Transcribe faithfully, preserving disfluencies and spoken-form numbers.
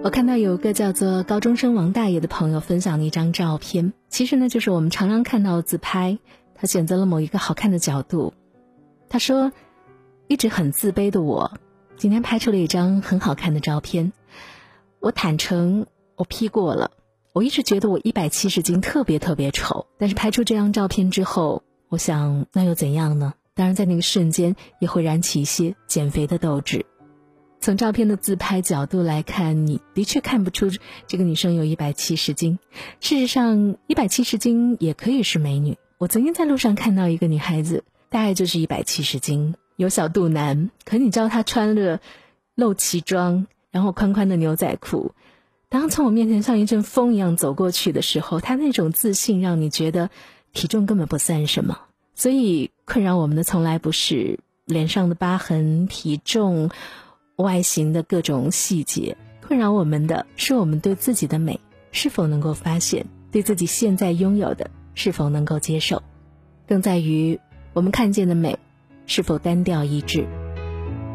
我看到有一个叫做高中生王大爷的朋友分享了一张照片，其实呢就是我们常常看到的自拍，他选择了某一个好看的角度。他说，一直很自卑的我今天拍出了一张很好看的照片。我坦诚我 P 过了，我一直觉得我一百七十斤特别特别丑，但是拍出这张照片之后，我想那又怎样呢？当然在那个瞬间也会燃起一些减肥的斗志。从照片的自拍角度来看，你的确看不出这个女生有一百七十斤。事实上一百七十斤也可以是美女。我曾经在路上看到一个女孩子，大概就是一百七十斤，有小肚腩，可你知道她穿了露脐装，然后宽宽的牛仔裤。当从我面前像一阵风一样走过去的时候，她那种自信让你觉得体重根本不算什么。所以困扰我们的从来不是脸上的疤痕、体重、外形的各种细节，困扰我们的是我们对自己的美是否能够发现，对自己现在拥有的是否能够接受，更在于我们看见的美是否单调一致。